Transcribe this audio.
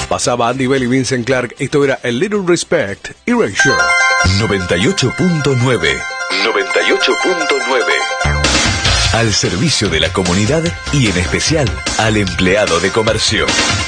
Pasaba Andy Bell y Vincent Clark. Esto era A Little Respect, Erasure. 98.9. 98.9. Al servicio de la comunidad y en especial al empleado de comercio.